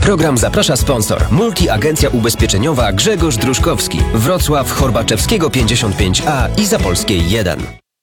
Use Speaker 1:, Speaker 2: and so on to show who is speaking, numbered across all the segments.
Speaker 1: program zaprasza sponsor. Multiagencja ubezpieczeniowa Grzegorz Druszkowski. Wrocław, Chorbaczewskiego 55A i Zapolskiej 1.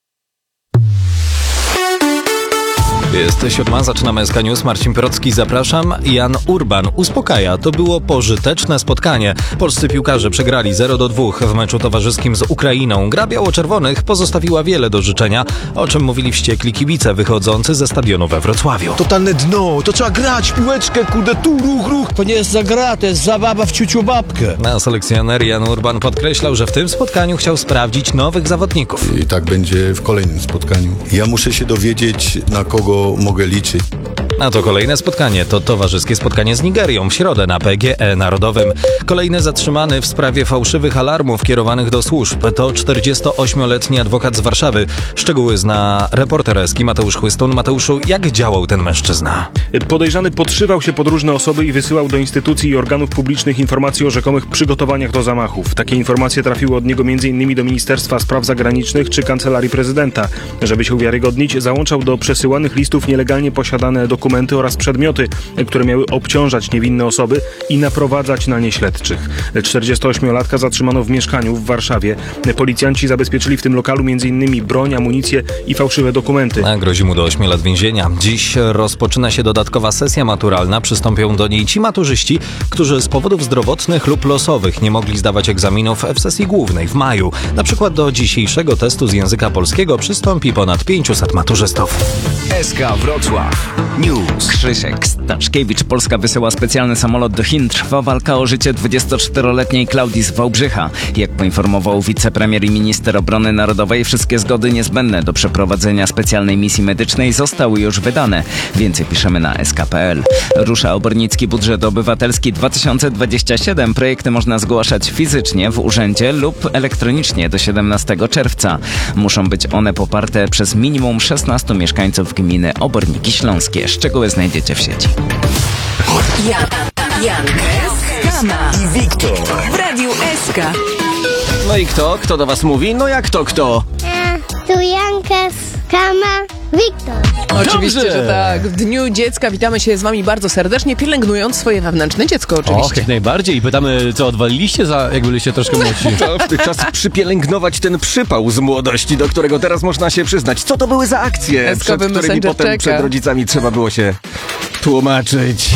Speaker 2: Jest 7, zaczynamy SK News. Marcin Pirocki, zapraszam. Jan Urban uspokaja. To było pożyteczne spotkanie. Polscy piłkarze przegrali 0-2 w meczu towarzyskim z Ukrainą. Gra biało-czerwonych pozostawiła wiele do życzenia, o czym mówili wściekli kibice wychodzący ze stadionu we Wrocławiu.
Speaker 3: Totalne dno, to trzeba grać, piłeczkę, kurde, tu ruch. To nie jest za gra, to jest zabawa w ciuciu babkę.
Speaker 2: A selekcjoner Jan Urban podkreślał, że w tym spotkaniu chciał sprawdzić nowych zawodników.
Speaker 4: I tak będzie w kolejnym spotkaniu. Ja muszę się dowiedzieć, na kogo mogę liczyć.
Speaker 2: A to kolejne spotkanie to towarzyskie spotkanie z Nigerią w środę na PGE Narodowym. Kolejny zatrzymany w sprawie fałszywych alarmów kierowanych do służb to 48-letni adwokat z Warszawy. Szczegóły zna reporter Eski Mateusz Chłystun. Mateuszu, jak działał ten mężczyzna?
Speaker 5: Podejrzany podszywał się pod różne osoby i wysyłał do instytucji i organów publicznych informacje o rzekomych przygotowaniach do zamachów. Takie informacje trafiły od niego m.in. do Ministerstwa Spraw Zagranicznych czy Kancelarii Prezydenta. Żeby się uwiarygodnić, załączał do przesyłanych listów nielegalnie posiadane dokumenty oraz przedmioty, które miały obciążać niewinne osoby i naprowadzać na nie śledczych. 48-latka zatrzymano w mieszkaniu w Warszawie. Policjanci zabezpieczyli w tym lokalu m.in. broń, amunicję i fałszywe dokumenty.
Speaker 2: A grozi mu do 8 lat więzienia. Dziś rozpoczyna się dodatkowa sesja maturalna. Przystąpią do niej ci maturzyści, którzy z powodów zdrowotnych lub losowych nie mogli zdawać egzaminów w sesji głównej w maju. Na przykład do dzisiejszego testu z języka polskiego przystąpi ponad 500 maturzystów.
Speaker 1: SK Wrocław News.
Speaker 6: Krzysiek Staszkiewicz. Polska wysyła specjalny samolot do Chin. Trwa walka o życie 24-letniej Klaudii z Wałbrzycha. Jak poinformował wicepremier i minister obrony narodowej, wszystkie zgody niezbędne do przeprowadzenia specjalnej misji medycznej zostały już wydane. Więcej piszemy na sk.pl. Rusza Obornicki Budżet Obywatelski 2027. Projekty można zgłaszać fizycznie w urzędzie lub elektronicznie do 17 czerwca. Muszą być one poparte przez minimum 16 mieszkańców gminy Oborniki Śląskie. Szczegóły znajdziecie w sieci.
Speaker 7: Jan, Kama i Wiktor w Radiu SK.
Speaker 1: No i kto? Kto do was mówi? No jak to kto?
Speaker 8: Tu Janka, Kama, Wiktor.
Speaker 9: Oczywiście, że tak. W Dniu Dziecka witamy się z wami bardzo serdecznie, pielęgnując swoje wewnętrzne dziecko oczywiście.
Speaker 3: Och, jak najbardziej. I pytamy, co odwaliliście, jak byliście troszkę młodsi.
Speaker 1: Czas przypielęgnować ten przypał z młodości, do którego teraz można się przyznać. Co to były za akcje, przed którymi potem przed rodzicami trzeba było się tłumaczyć.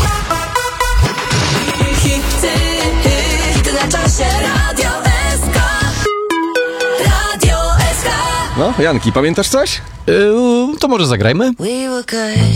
Speaker 7: Na czasie Radio SK. Radio SK.
Speaker 1: No, Janki, pamiętasz coś?
Speaker 3: To może zagrajmy?
Speaker 7: We were good.